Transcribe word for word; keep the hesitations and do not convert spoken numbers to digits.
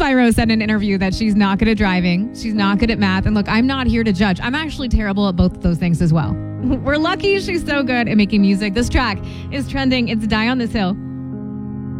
Spyro said in an interview that she's not good at driving. She's not good at math. And look, I'm not here to judge. I'm actually terrible at both of those things as well. We're lucky she's so good at making music. This track is trending. It's Die on This Hill